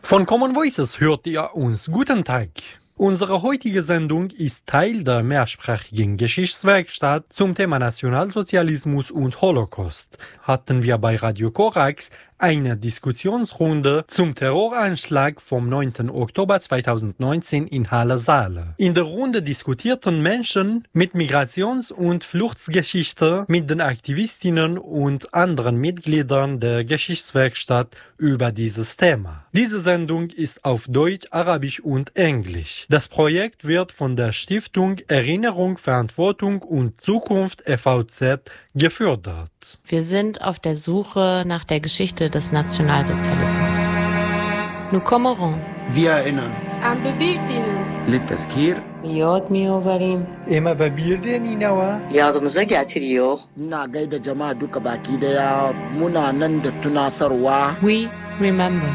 Von Common Voices hört ihr uns. Guten Tag. Unsere heutige Sendung ist Teil der mehrsprachigen Geschichtswerkstatt zum Thema Nationalsozialismus und Holocaust. Hatten wir bei Radio Korax eine Diskussionsrunde zum Terroranschlag vom 9. Oktober 2019 in Halle-Saale. In der Runde diskutierten Menschen mit Migrations- und Fluchtgeschichte mit den Aktivistinnen und anderen Mitgliedern der Geschichtswerkstatt über dieses Thema. Diese Sendung ist auf Deutsch, Arabisch und Englisch. Das Projekt wird von der Stiftung Erinnerung, Verantwortung und Zukunft (EVZ) gefördert. Wir sind auf der Suche nach der Geschichte des Nationalsozialismus. Nous commémorons. Wir erinnern. عم ببيردينن للتذكير یاد میآوریم اما ببیردنی نوا yadımıza getiriyor. Ina gaida jama'a duka baki daya muna nan da tunasarwa. We remember.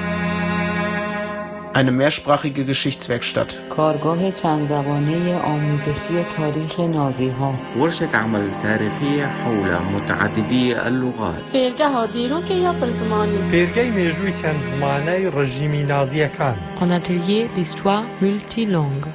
Eine mehrsprachige Geschichtswerkstatt. کارگاه چند زبانه آموزشی تاریخ نازی‌ها. ورشة عمل تاريخية حول متعددي اللغات. فێرگەها دیرۆکێ یا پرزمانی پێرگەی مێژووی چەند زمانەی ڕژیمی نازیەکان. En atelier d'histoire multilangue.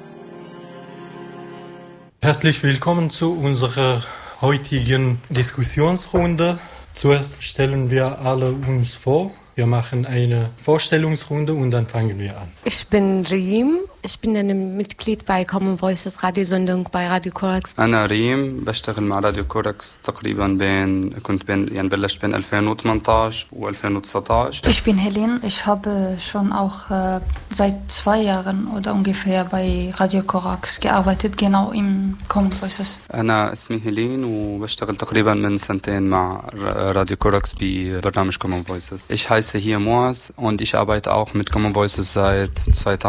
Herzlich willkommen zu unserer heutigen Diskussionsrunde. Zuerst stellen wir alle uns vor. Wir machen eine Vorstellungsrunde und dann fangen wir an. Ich bin Reem. Ich bin ein Mitglied bei Common Voices Radiosendung bei Radio Korax. أنا ريم بشتغل مع راديو كوركس تقريبا بلشت بين 2018 و2019. Ich bin Helen. Ich habe schon auch seit 2 Jahren oder ungefähr bei Radio Korax gearbeitet, genau im Common Voices. أنا اسمي هيلين وبشتغل تقريبا من 2 مع راديو كوركس ببرنامج Common Voices. Ich heiße hier Moaz und ich arbeite auch mit Common Voices seit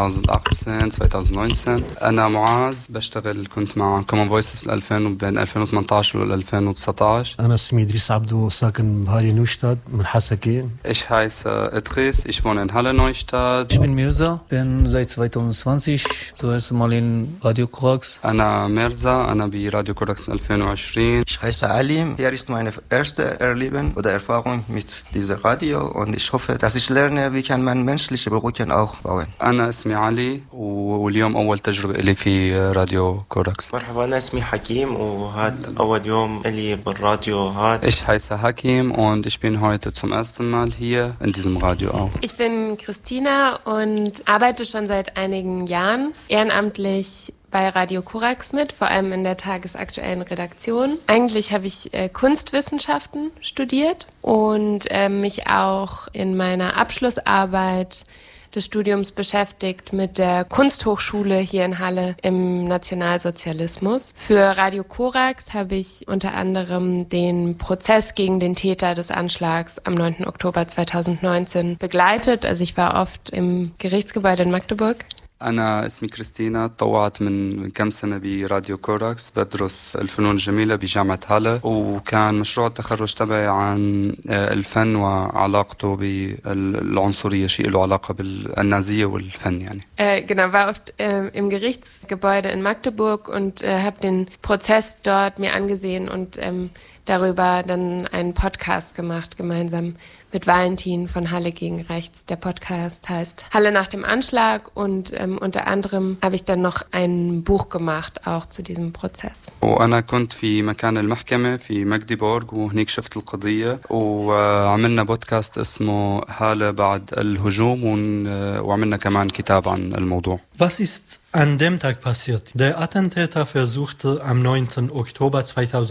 2018. 2019 أنا معاذ بشتغل كنت مع Common Voices بين 2018 و 2019. أنا اسمي إدريس عبدو ساكن بهاري نوشتاد من حسكين. Ich heiße Idris, ich wohne in Halle Neustadt. Ich bin Mirza, bin seit 2020 zuerst mal in Radio Korax. أنا ميرزا أنا براديو كوراكس 2020. Ich heiße Alim. Hier ist meine erste Erleben oder Erfahrung mit dieser Radio und ich hoffe, dass ich lerne, wie kann man menschliche Brücken aufbauen. أنا اسمي علي واليوم أول تجربة لي في راديو كوراكس. مرحبا أنا اسمي حكيم وهذا أول يوم لي بالراديو هذا. Ich heiße Hakim und ich bin heute zum ersten Mal hier in diesem Radio auch. Ich bin Christina und arbeite schon seit einigen Jahren ehrenamtlich bei Radio Korax mit, vor allem in der tagesaktuellen Redaktion. Eigentlich habe ich Kunstwissenschaften studiert und mich auch in meiner Abschlussarbeit des Studiums beschäftigt mit der Kunsthochschule hier in Halle im Nationalsozialismus. Für Radio Korax habe ich unter anderem den Prozess gegen den Täter des Anschlags am 9. Oktober 2019 begleitet. Also ich war oft im Gerichtsgebäude in Magdeburg. أنا اسمي كريستينا طوعت من كم سنة براديو كوراكس بدرس الفنون الجميلة بجامعة هاله وكان مشروع التخرج تبعي عن الفن وعلاقته بالعنصرية شيء له علاقة بالنازية والفن يعني. Genau, war oft im Gerichtsgebäude in Magdeburg und habe den Prozess dort mir angesehen und darüber dann einen Podcast gemacht, gemeinsam mit Valentin von Halle gegen Rechts. Der Podcast heißt Halle nach dem Anschlag und unter anderem habe ich dann noch ein Buch gemacht, auch zu diesem Prozess. وأنا كنت في مكان المحكمة في ماجديبورغ وهنيك شفت القضية وعملنا بودكاست اسمه هالة بعد الهجوم وعملنا كمان كتاب عن الموضوع. Was ist an dem Tag passiert? Der Attentäter versuchte am 9. Oktober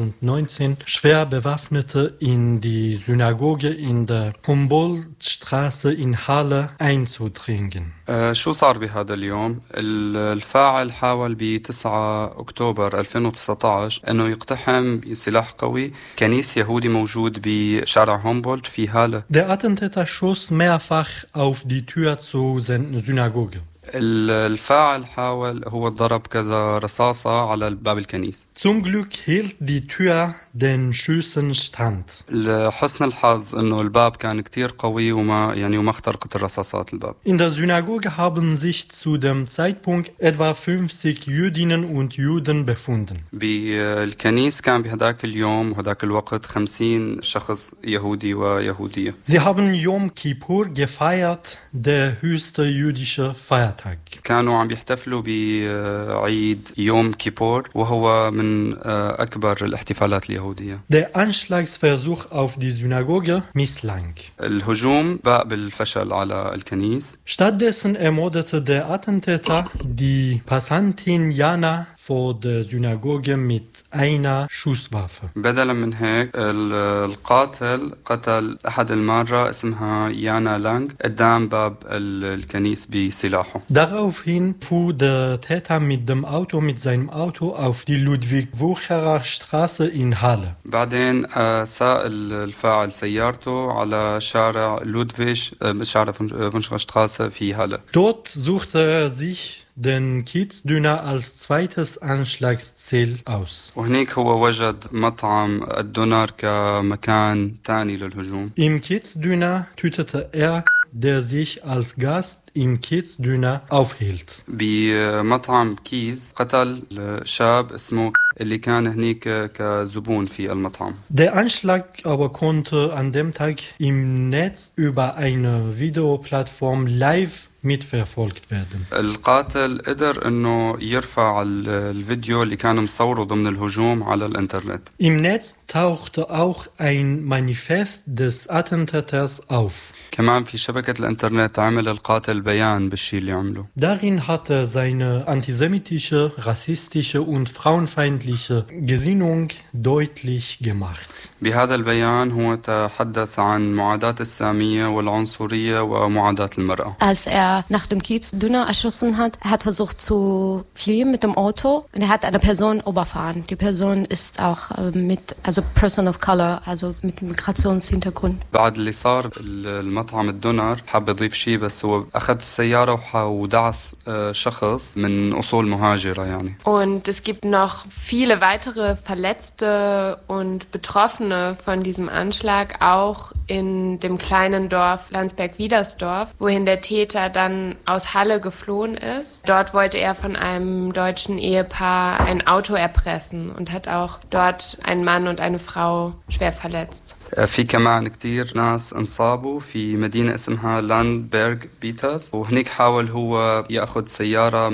2019 schwer Bewaffnete in die Synagoge in der Humboldtstraße in Halle einzudringen. شو صار بهذا اليوم؟ الفاعل حاول ب9 أكتوبر 2019 أنه يقتحم بسلاح قوي كنيس يهودي موجود بشارع هومبولد في هالة. Der Attentäter schoss mehrfach auf die Tür zur Synagoge. الفاعل حاول هو ضرب كذا رصاصة على باب الكنيس. Zum Glück hielt die Tür den Schüssen stand. لحسن الحظ إنه الباب كان كتير قوي وما اخترقت الرصاصات الباب. In der Synagoge haben sich zu dem Zeitpunkt etwa 50 Jüdinnen und Juden befunden. بالكنيس كان بهداك اليوم وهداك الوقت 50 شخص يهودي ويهودية. Sie haben Yom Kippur gefeiert, der höchste jüdische Feiertag. كانوا عم يحتفلوا بعيد يوم كيبور وهو من أكبر الاحتفالات اليهودية. Der Anschlagsversuch auf die Synagoge misslang. الهجوم باء بالفشل على الكنيس. Stattdessen ermordete der Attentäter die Passantin Jana vor der Synagoge mit einer Schusswaffe. بدلا من هيك القاتل قتل أحد المارة اسمها يانا لانغ قدام باب الكنيس بسلاحه. Daraufhin fuhr der Täter mit seinem Auto auf die Ludwig-Wucherer Straße in Halle. بعدين ساق الفاعل سيارته على شارع لودفيش شارع فونشغا شتراسة في هاله. Dort suchte er sich den Kiezdüner als zweites Anschlagsziel aus. وهنيك هو وجد مطعم الدونر كمكان ثاني للهجوم. Im Kiezdüner tötete er, der sich als Gast im Kiezdüner aufhielt. بمطعم كيز قتل شاب اسمه اللي كان هنيك كزبون في المطعم. Der Anschlag aber konnte an dem Tag im Netz über eine Videoplattform live mitverfolgt werden. القاتل قدر انه يرفع الفيديو اللي كان مصوره ضمن الهجوم على الانترنت. Im Netz tauchte auch ein Manifest des Attentäters auf. كمان في شبكة الانترنت عمل القاتل بيان بالشيء اللي عمله. Darin hat er seine antisemitische, rassistische und frauenfeindliche Gesinnung deutlich gemacht. بهذا البيان هو تحدث عن معاداة السامية والعنصرية ومعاداة المرأة. Als er nach dem Kiezdüner erschossen hat, er hat versucht zu fliehen mit dem Auto und er hat eine Person überfahren. Die Person ist auch Person of Color, also mit Migrationshintergrund. بعد اللي صار المطعم الدونر حاب يضيف شيء بس هو أخذ السيارة ودعس شخص من أصول مهاجرة يعني. Und es gibt noch viele weitere Verletzte und Betroffene von diesem Anschlag, auch in dem kleinen Dorf Landsberg-Wiedersdorf, wohin der Täter dann aus Halle geflohen ist. Dort wollte er von einem deutschen Ehepaar ein Auto erpressen und hat auch dort einen Mann und eine Frau schwer verletzt. في كمان كتير ناس انصابوا في مدينة اسمها لاندبرغ بيتاس وهنيك حاول هو يأخذ سيارة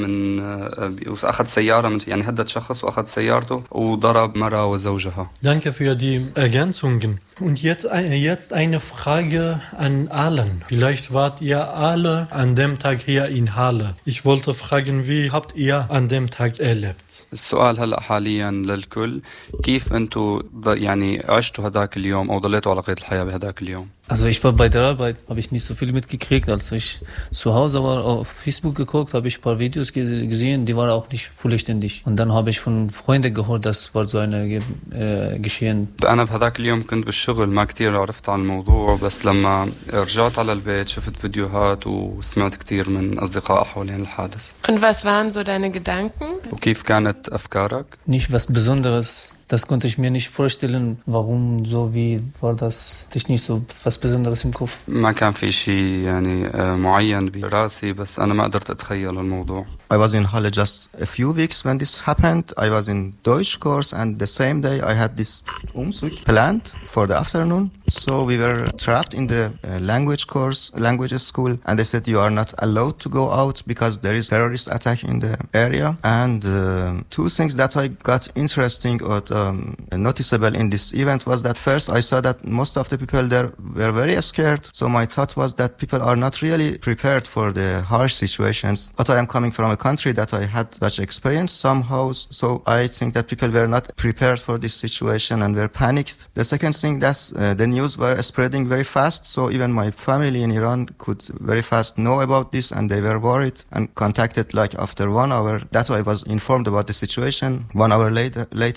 يعني هدد شخص وأخذ سيارته وضرب مرة وزوجها. Danke für die Ergänzungen. Und jetzt eine Frage an allen. Vielleicht wart ihr alle an dem Tag hier in Halle. Ich wollte fragen, wie habt ihr an dem Tag erlebt? السؤال هلأ حاليا للكل كيف أنتوا يعني عشتوا هداك اليوم أو ضليتوا على قيد الحياة بهداك اليوم؟ Also ich war bei der Arbeit, habe ich nicht so viel mitgekriegt. Als ich zu Hause war, auf Facebook geguckt, habe ich ein paar Videos gesehen, die waren auch nicht vollständig. Und dann habe ich von Freunden gehört, das war so eine Geschehen. أنا بهداك اليوم كنت بالشغل ما كتير عرفت عن الموضوع بس لما رجعت على البيت شفت فيديوهات وسمعت كتير من أصدقاء حوالين الحادث. Und was waren so deine Gedanken? وكيف كانت أفكارك؟ Nicht was Besonderes. Das konnte ich mir nicht vorstellen, warum so, wie war das, hatte ich nicht so was Besonderes im Kopf. ما كان في شيء يعني معين براسي بس أنا ما قدرت أتخيل الموضوع. I was in Halle just a few weeks when this happened. I was in Deutsch course and the same day I had this Umzug planned for the afternoon. So we were trapped in the language school and they said you are not allowed to go out because there is terrorist attack in the area. And two things that I got interesting or noticeable in this event was that first I saw that most of the people there were very scared. So my thought was that people are not really prepared for the harsh situations. But I am coming from a country that I had such experience somehow. So I think that people were not prepared for this situation and were panicked. The second thing that the news were spreading very fast. So even my family in Iran could very fast know about this and they were worried and contacted like after 1 hour that I was informed about the situation. 1 hour later my family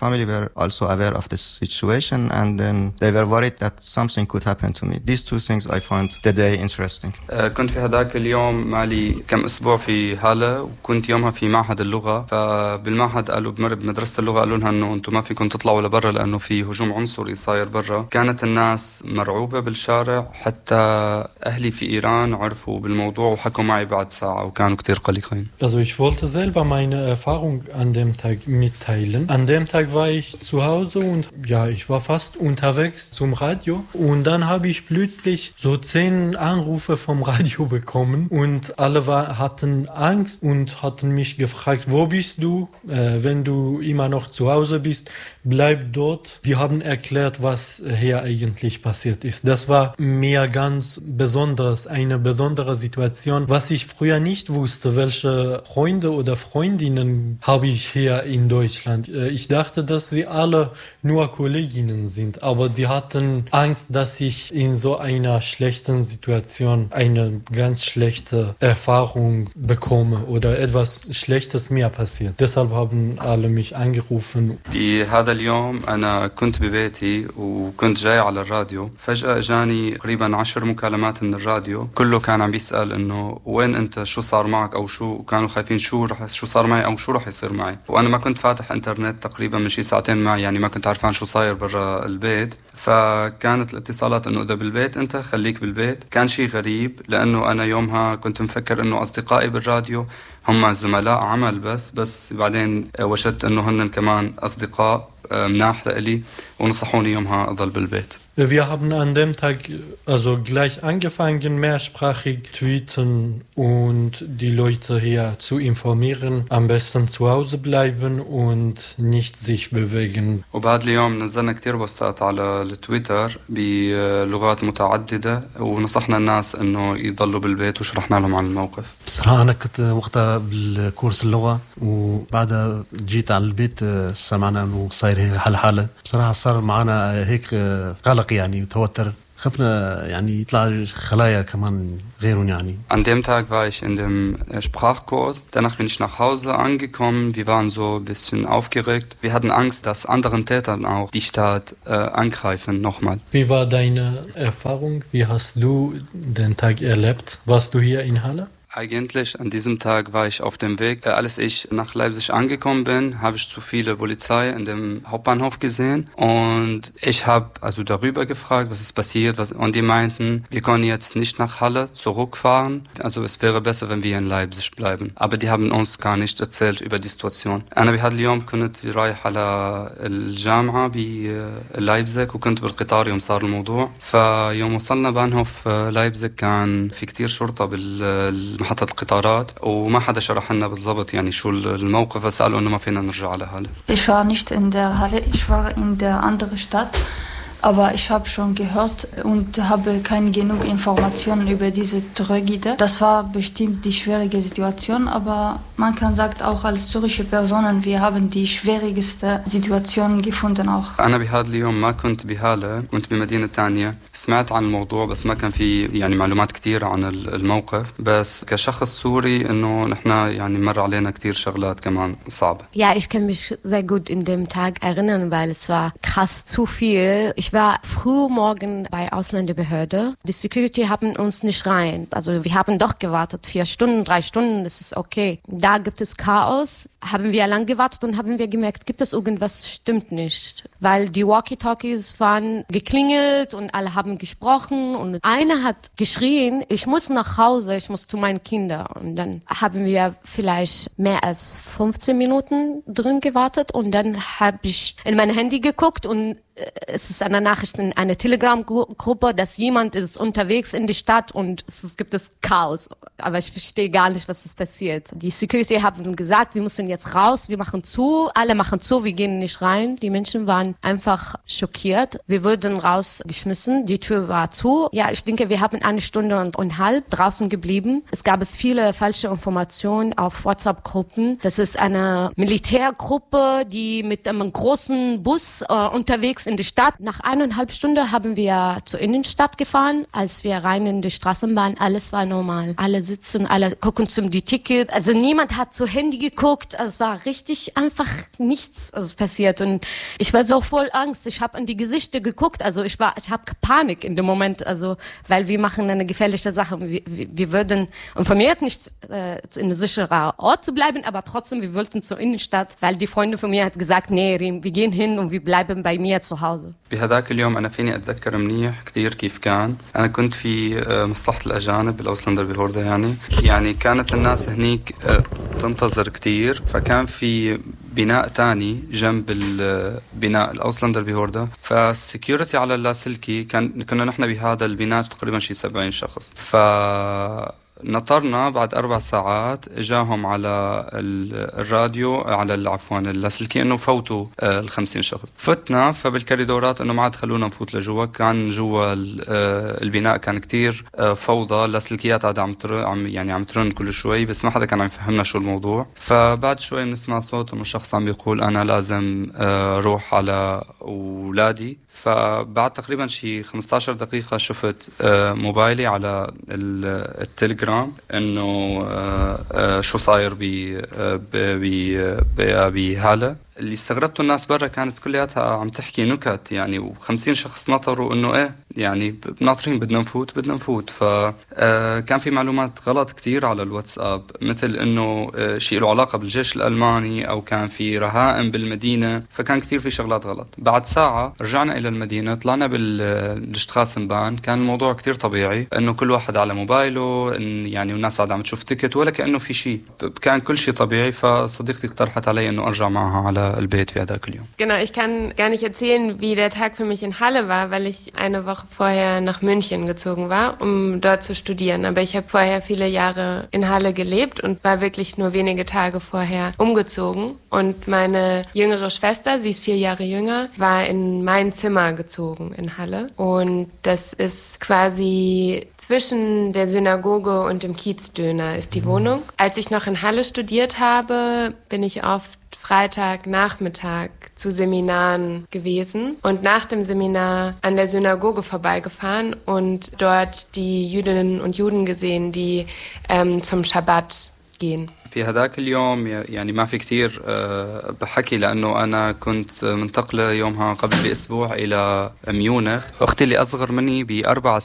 family were also aware of the situation, and then they were worried that something could happen to me. These two things I found the day interesting. كنت في هذاك اليوم مالي كم أسبوع في هالة، وكنت يومها في معهد اللغة. فبالمعهد قالوا بمر بمدرسة اللغة قالوا لنا إنه أنتم ما فيكم تطلعوا لبرا لأنه في هجوم عنصري صاير برا. كانت الناس مرعوبة بالشارع، حتى أهلي في إيران عرفوا بالموضوع وحكوا معي بعد ساعة وكانوا كتير قلقين. Also ich wollte selber meine Erfahrung an dem Tag mitteilen. An dem Tag war ich zu Hause und ja, ich war fast unterwegs zum Radio und dann habe ich plötzlich so 10 Anrufe vom Radio bekommen und alle hatten Angst und hatten mich gefragt, wo bist du? Wenn du immer noch zu Hause bist, bleib dort. Die haben erklärt, was hier eigentlich passiert ist. Das war mir ganz besonders, eine besondere Situation, was ich früher nicht wusste, welche Freunde oder Freundinnen habe ich hier in Deutschland. Ich dachte, dass sie alle nur Kolleginnen sind, aber die hatten Angst, dass ich in so einer schlechten Situation eine ganz schlechte Erfahrung bekomme oder etwas Schlechtes mir passiert. Deshalb haben alle mich angerufen. في هذا اليوم أنا كنت ببيتي وكنت جاي على الراديو، فجأة اجاني تقريبا 10 مكالمات من الراديو، كله كان عم بيسأل إنه وين أنت، شو صار معك، أو شو كانوا خايفين شو صار معي أو شو رح يصير معي. وأنا ما كنت فاتح إنترنت تقريبا من شي ساعتين معي، يعني ما كنت عارفان شو صاير برا البيت. فكانت الاتصالات إنه إذا بالبيت أنت خليك بالبيت. كان شي غريب لأنه أنا يومها كنت مفكر إنه أصدقائي بالراديو هم زملاء عمل بس بعدين وجدت إنه هن كمان أصدقاء مناح لإلي ونصحوني يومها أضل بالبيت. Wir haben an dem Tag also gleich angefangen, mehrsprachig tweeten und die Leute hier zu informieren, am besten zu Hause bleiben und nicht sich bewegen. وبهذا اليوم نزلنا كتير بوستات على التويتر بلغات متعددة ونصحنا الناس إنه يضلوا بالبيت وشرحنا لهم عن الموقف. بصراحة أنا كنت وقتها بالكورس اللغة وبعدها جيت على البيت سمعنا إنه صاير هيك حالة. بصراحة صار معنا هيك قلق يعني وتوتر. خفنا يعني يطلع خلايا كمان غيرهم يعني. An dem Tag war ich in dem Sprachkurs. Danach bin ich nach Hause angekommen. Wir waren so ein bisschen aufgeregt. Wir hatten Angst, dass anderen Tätern auch die Stadt angreifen nochmal. Wie war deine Erfahrung? Wie hast du den Tag erlebt? Warst du hier in Halle? Eigentlich an diesem Tag war ich auf dem Weg. Als ich nach Leipzig angekommen bin, habe ich zu viele Polizei in dem Hauptbahnhof gesehen und ich habe also darüber gefragt, was ist passiert, und die meinten, wir können jetzt nicht nach Halle zurückfahren, also es wäre besser, wenn wir in Leipzig bleiben. Aber die haben uns gar nicht erzählt über die Situation. أنا بهذا اليوم كنت رايح على الجامعة بلايبزيج وكنت بالقطار يوم صار الموضوع. فيوم وصلنا بانهوف لايبزيج كان في كتير شرطة محطة القطارات وما حدا شرح لنا بالضبط يعني شو الموقف، فسألوا إنه ما فينا نرجع على هالة. Ich war nicht in der Halle, ich war in der anderen Stadt. Aber ich habe schon gehört und habe keine genug Informationen über diese Tragödie. Das war bestimmt die schwierige Situation, aber man kann sagen, auch als syrische Personen, wir haben die schwierigste Situation gefunden auch. أنا بهذا اليوم ما كنت بهالة، كنت بمدينة تانية. سمعت عن الموضوع بس ما كان في يعني معلومات كتير عن الموقف. بس كشخص سوري إنه نحن يعني مر علينا كتير شغلات كمان صعبة. Ja, ich kann mich sehr gut in dem Tag erinnern, weil es war krass zu viel. Ich war früh morgen bei Ausländerbehörde. Die Security haben uns nicht rein. Also wir haben doch gewartet, 4 Stunden, 3 Stunden, das ist okay. Da gibt es Chaos. Haben wir lang gewartet und haben wir gemerkt, gibt es irgendwas, stimmt nicht. Weil die Walkie-Talkies waren geklingelt und alle haben gesprochen und einer hat geschrien, ich muss nach Hause, ich muss zu meinen Kindern. Und dann haben wir vielleicht mehr als 15 Minuten drin gewartet und dann habe ich in mein Handy geguckt und es ist eine Nachricht in einer Telegram-Gruppe, dass jemand ist unterwegs in die Stadt und es gibt Chaos. Aber ich verstehe gar nicht, was ist passiert. Die Security haben gesagt, wir müssen jetzt raus, wir machen zu, alle machen zu, wir gehen nicht rein. Die Menschen waren einfach schockiert. Wir wurden rausgeschmissen, die Tür war zu. Ja, ich denke, wir haben 1 Stunde und eine halbe draußen geblieben. Es gab viele falsche Informationen auf WhatsApp-Gruppen. Das ist eine Militärgruppe, die mit einem großen Bus unterwegs in die Stadt. Nach 1,5 Stunden haben wir zur Innenstadt gefahren. Als wir rein in die Straßenbahn, alles war normal. Alle sitzen, alle gucken zum die Ticket. Also niemand hat zu Handy geguckt. Also es war richtig einfach nichts passiert. Und ich war so voll Angst. Ich habe an die Gesichter geguckt. Also ich habe Panik in dem Moment. Also weil wir machen eine gefährliche Sache. Wir würden informiert, nicht in einem sicheren Ort zu bleiben, aber trotzdem, wir wollten zur Innenstadt, weil die Freundin von mir hat gesagt, nee, Rim, wir gehen hin und wir bleiben bei mir zu Hause. بهذاك اليوم أنا فيني أتذكر منيح كتير كيف كان. أنا كنت في مصلحة الأجانب بالأوسلندر بهوردا يعني كانت الناس هنيك تنتظر كتير، فكان في بناء تاني جنب البناء الأوسلندر بهوردا، فالسكيورتي على اللاسلكي كنا نحن بهذا البناء تقريبا شي 70 شخص. نطرنا بعد 4 ساعات اجاهم على الراديو على عفوا اللاسلكي انه فوتوا 50 شخص. فتنا فبالكوريدورات انه ما عاد خلونا نفوت لجوا، كان جوا البناء كان كتير فوضى، اللاسلكيات قاعده عم ترن كل شوي، بس ما حدا كان عم يفهمنا شو الموضوع. فبعد شوي بنسمع صوت انه الشخص عم بيقول انا لازم روح على اولادي. فبعد تقريبا شي 15 دقيقة شفت موبايلي على التليجرام انه شو صاير بهالة. اللي استغربته الناس برا كانت كلياتها عم تحكي نكت يعني، و50 شخص نطروا انه ايه يعني ناطرين بدنا نفوت. فكان في معلومات غلط كتير على الواتساب، مثل انه شيء له علاقة بالجيش الألماني او كان في رهائن بالمدينة، فكان كتير في شغلات غلط. بعد ساعة رجعنا الى المدينة، طلعنا بالاشتخاصنبان، كان الموضوع كتير طبيعي، انه كل واحد على موبايله يعني، والناس قاعدة عم تشوف تيكت ولا كأنه في شيء، كان كل شيء طبيعي. فصديقتي اقترحت علي انه ارجع معها على البيت في هذاك اليوم. Genau, ich kann gar nicht erzählen, wie der Tag für mich in Halle war, weil ich eine Woche vorher nach München gezogen war, um dort zu studieren. Aber ich habe vorher viele Jahre in Halle gelebt und war wirklich nur wenige Tage vorher umgezogen. Und meine jüngere Schwester, sie ist 4 Jahre jünger, war in mein Zimmer gezogen in Halle. Und das ist quasi zwischen der Synagoge und dem Kiezdöner ist die Wohnung. Als ich noch in Halle studiert habe, bin ich oft Freitagnachmittag zu Seminaren gewesen und nach dem Seminar an der Synagoge vorbeigefahren und dort die Jüdinnen und Juden gesehen, die zum Schabbat gehen. في هذاك اليوم يعني ما في كتير بحكي، لأنه أنا كنت منتقلة يومها قبل بأسبوع إلى ميونخ. أختي اللي أصغر مني ب4